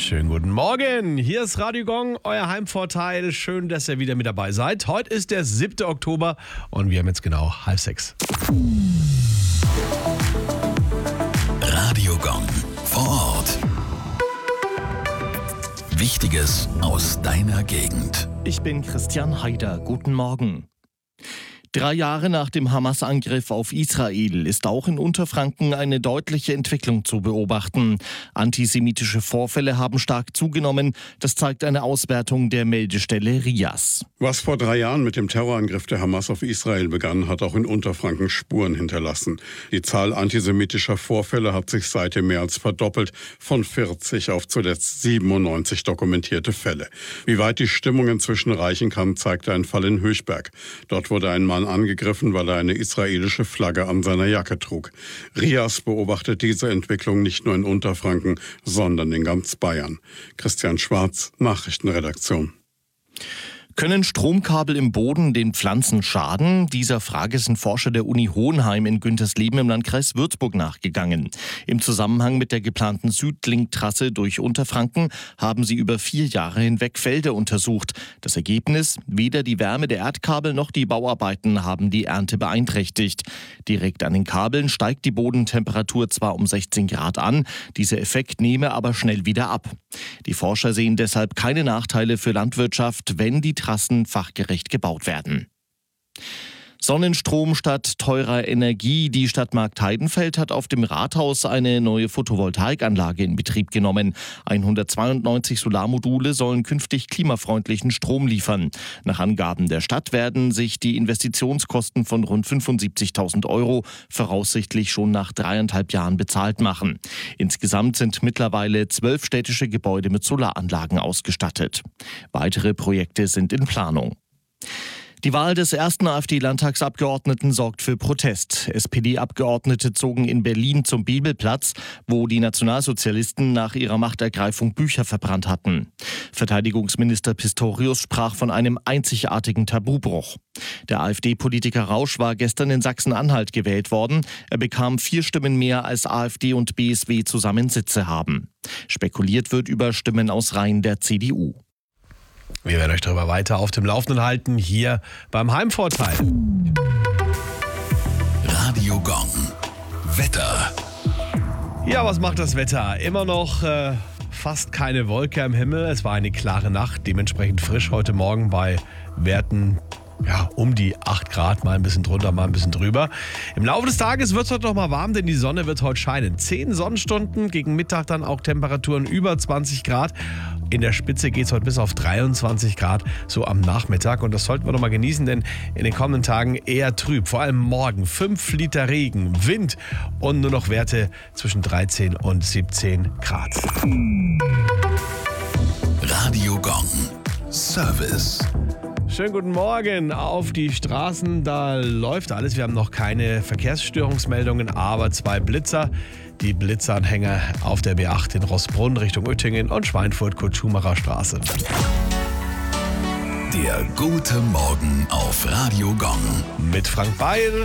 Schönen guten Morgen, hier ist Radio Gong, euer Heimvorteil. Schön, dass ihr wieder mit dabei seid. Heute ist der 7. Oktober und wir haben jetzt genau 5:30. Radio Gong vor Ort. Wichtiges aus deiner Gegend. Ich bin Christian Haider. Guten Morgen. 3 Jahre nach dem Hamas-Angriff auf Israel ist auch in Unterfranken eine deutliche Entwicklung zu beobachten. Antisemitische Vorfälle haben stark zugenommen. Das zeigt eine Auswertung der Meldestelle RIAS. Was vor 3 Jahren mit dem Terrorangriff der Hamas auf Israel begann, hat auch in Unterfranken Spuren hinterlassen. Die Zahl antisemitischer Vorfälle hat sich seitdem mehr als verdoppelt, von 40 auf zuletzt 97 dokumentierte Fälle. Wie weit die Stimmung inzwischen reichen kann, zeigt ein Fall in Höchberg. Dort wurde ein Mann angegriffen, weil er eine israelische Flagge an seiner Jacke trug. RIAS beobachtet diese Entwicklung nicht nur in Unterfranken, sondern in ganz Bayern. Christian Schwarz, Nachrichtenredaktion. Können Stromkabel im Boden den Pflanzen schaden? Dieser Frage sind Forscher der Uni Hohenheim in Güntersleben im Landkreis Würzburg nachgegangen. Im Zusammenhang mit der geplanten Südlink-Trasse durch Unterfranken haben sie über 4 Jahre hinweg Felder untersucht. Das Ergebnis: Weder die Wärme der Erdkabel noch die Bauarbeiten haben die Ernte beeinträchtigt. Direkt an den Kabeln steigt die Bodentemperatur zwar um 16 Grad an, dieser Effekt nehme aber schnell wieder ab. Die Forscher sehen deshalb keine Nachteile für Landwirtschaft, wenn die Trassen fachgerecht gebaut werden. Sonnenstrom statt teurer Energie. Die Stadt Marktheidenfeld hat auf dem Rathaus eine neue Photovoltaikanlage in Betrieb genommen. 192 Solarmodule sollen künftig klimafreundlichen Strom liefern. Nach Angaben der Stadt werden sich die Investitionskosten von rund 75.000 € voraussichtlich schon nach 3,5 Jahren bezahlt machen. Insgesamt sind mittlerweile 12 städtische Gebäude mit Solaranlagen ausgestattet. Weitere Projekte sind in Planung. Die Wahl des ersten AfD-Landtagsabgeordneten sorgt für Protest. SPD-Abgeordnete zogen in Berlin zum Bibelplatz, wo die Nationalsozialisten nach ihrer Machtergreifung Bücher verbrannt hatten. Verteidigungsminister Pistorius sprach von einem einzigartigen Tabubruch. Der AfD-Politiker Rausch war gestern in Sachsen-Anhalt gewählt worden. Er bekam 4 Stimmen mehr, als AfD und BSW zusammen Sitze haben. Spekuliert wird über Stimmen aus Reihen der CDU. Wir werden euch darüber weiter auf dem Laufenden halten, hier beim Heimvorteil. Radio Gong. Wetter. Ja, was macht das Wetter? Immer noch fast keine Wolke am Himmel. Es war eine klare Nacht, dementsprechend frisch heute Morgen bei Werten um die 8 Grad, mal ein bisschen drunter, mal ein bisschen drüber. Im Laufe des Tages wird es heute noch mal warm, denn die Sonne wird heute scheinen. 10 Sonnenstunden, gegen Mittag dann auch Temperaturen über 20 Grad. In der Spitze geht es heute bis auf 23 Grad, so am Nachmittag. Und das sollten wir noch mal genießen, denn in den kommenden Tagen eher trüb. Vor allem morgen 5 Liter Regen, Wind und nur noch Werte zwischen 13 und 17 Grad. Radio Gong. Service. Schönen guten Morgen auf die Straßen, da läuft alles. Wir haben noch keine Verkehrsstörungsmeldungen, aber 2 Blitzer. Die Blitzanhänger auf der B8 in Roßbrunn Richtung Uettingen und Schweinfurt-Kurt-Schumacher Straße. Der gute Morgen auf Radio Gong. Mit Frank Beil.